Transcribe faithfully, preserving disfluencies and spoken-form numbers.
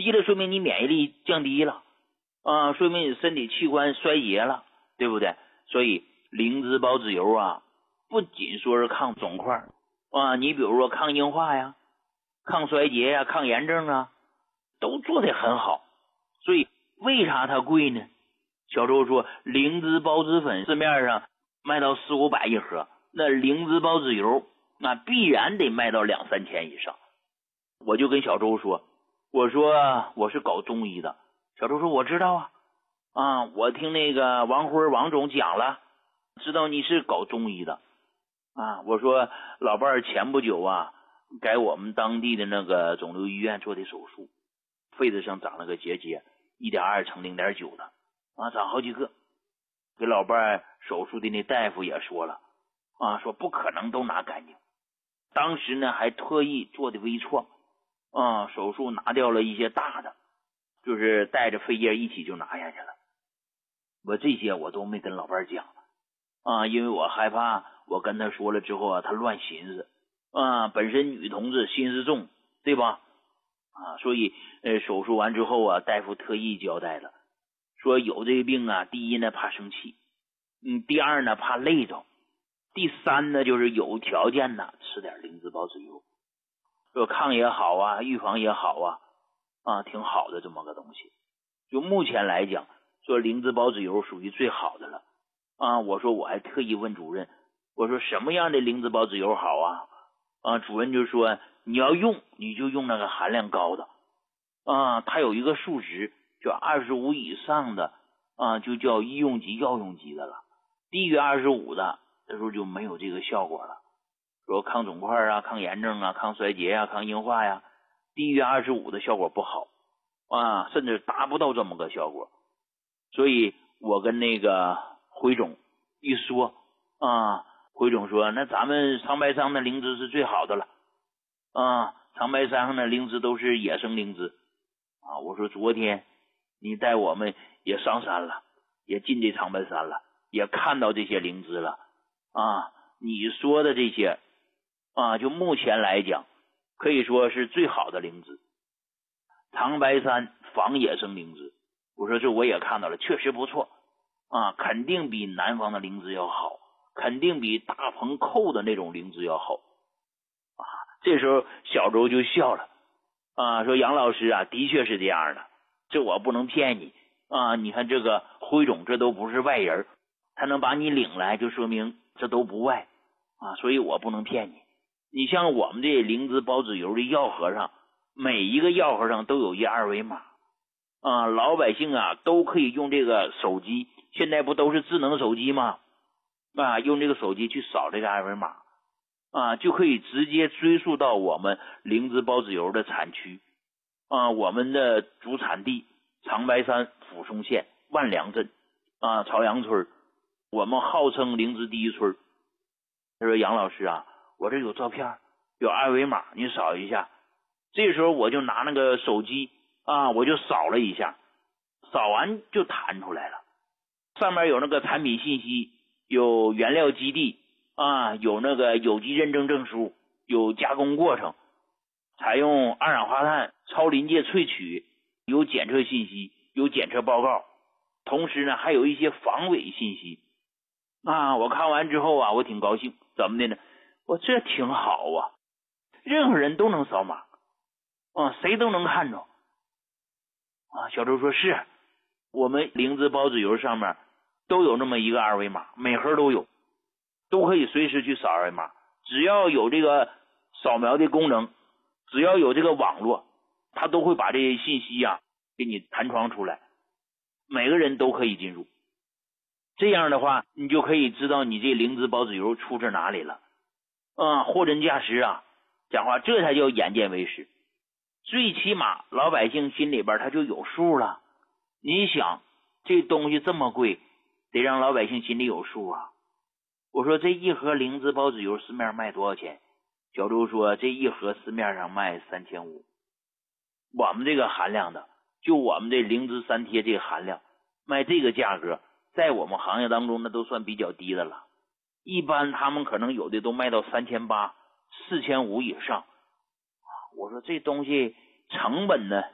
吸了说明你免疫力降低了啊，说明你身体器官衰竭了，对不对？所以灵芝孢子油啊，不仅说是抗肿块啊，你比如说抗硬化呀、抗衰竭呀、抗炎症啊，都做得很好。所以为啥它贵呢？小周说灵芝孢子粉市面上卖到四五百一盒，那灵芝孢子油那必然得卖到两三千以上。我就跟小周说，我说我是搞中医的。小周说我知道啊，啊，我听那个王辉王总讲了，知道你是搞中医的啊。我说老伴儿前不久啊，给我们当地的那个肿瘤医院做的手术，肺子上长了个结节， 一点二 乘 零点九 的啊，长好几个。给老伴儿手术的那大夫也说了啊，说不可能都拿干净。当时呢还特意做的微创啊，手术拿掉了一些大的，就是带着肺叶一起就拿下去了。我这些我都没跟老伴儿讲啊，因为我害怕我跟他说了之后啊，他乱寻思啊，本身女同志心思重，对吧？啊，所以呃手术完之后啊，大夫特意交代了，说有这个病啊，第一呢怕生气，嗯，第二呢怕累着，第三呢就是有条件呢吃点灵芝孢子油，说抗也好啊，预防也好啊，啊，挺好的这么个东西。就目前来讲，说灵芝孢子油属于最好的了啊。我说我还特意问主任，我说什么样的灵芝孢子油好啊？啊，主任就说你要用你就用那个含量高的啊，它有一个数值叫二十五以上的啊，就叫医用级药用级的了，低于二十五的这时候就没有这个效果了。说抗肿块啊、抗炎症啊、抗衰竭啊、抗硬化呀、啊，低于二十五的效果不好啊，甚至达不到这么个效果。所以我跟那个辉总一说啊，辉总说那咱们长白山的灵芝是最好的了啊，长白山上的灵芝都是野生灵芝啊。我说昨天你带我们也上山了，也进这长白山了，也看到这些灵芝了啊，你说的这些啊，就目前来讲可以说是最好的灵芝，长白山仿野生灵芝。我说这我也看到了，确实不错啊，肯定比南方的灵芝要好，肯定比大棚扣的那种灵芝要好啊。这时候小周就笑了啊，说杨老师啊，的确是这样的，这我不能骗你啊。你看这个辉总这都不是外人，他能把你领来就说明这都不外啊，所以我不能骗你。你像我们这灵芝孢子油的药盒上，每一个药盒上都有一二维码啊，老百姓啊都可以用这个手机，现在不都是智能手机吗？啊，用这个手机去扫这个二维码啊，就可以直接追溯到我们灵芝孢子油的产区啊，我们的主产地长白山抚松县万良镇啊，朝阳村，我们号称灵芝第一村。他说杨老师啊，我这有照片有二维码，你扫一下。这时候我就拿那个手机啊，我就扫了一下，扫完就弹出来了，上面有那个产品信息，有原料基地啊，有那个有机认证证书，有加工过程，采用二氧化碳超临界萃取，有检测信息，有检测报告，同时呢还有一些防伪信息啊。我看完之后啊，我挺高兴，怎么的呢？我这挺好啊，任何人都能扫码啊，谁都能看着啊。小周说是，我们灵芝孢子油上面都有那么一个二维码，每盒都有，都可以随时去扫二维码，只要有这个扫描的功能，只要有这个网络，它都会把这些信息啊给你弹窗出来，每个人都可以进入。这样的话你就可以知道你这灵芝孢子油出自哪里了啊，货真价实啊，讲话这才叫眼见为实。最起码老百姓心里边他就有数了，你想这东西这么贵，得让老百姓心里有数啊。我说这一盒灵芝孢子油市面卖多少钱？小周说这一盒市面上卖三千五，我们这个含量的，就我们这灵芝三贴这个含量卖这个价格，在我们行业当中那都算比较低的了，一般他们可能有的都卖到三千八、四千五以上。我说这东西成本呢